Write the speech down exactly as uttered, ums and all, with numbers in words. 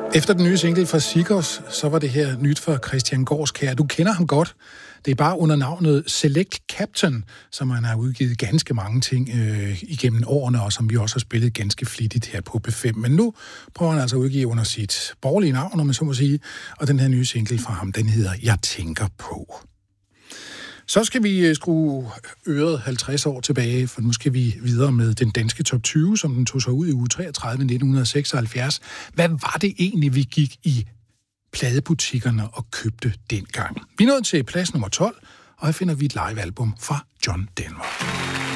Efter den nye single fra Sigos, så var det her nyt for Christian Gårdskjær. Du kender ham godt. Det er bare under navnet Select Captain, som han har udgivet ganske mange ting øh, igennem årene, og som vi også har spillet ganske flittigt her på P fem. Men nu prøver han altså at udgive under sit borgerlige navn, om man så må sige, og den her nye single fra ham, den hedder Jeg tænker på. Så skal vi skrue øret halvtreds år tilbage, for nu skal vi videre med den danske top tyve, som den tog sig ud i uge treogtredive nitten seksoghalvfjerds. Hvad var det egentlig, vi gik i pladebutikkerne og købte dengang? Vi nåede til plads nummer tolv, og her finder vi et livealbum fra John Denver.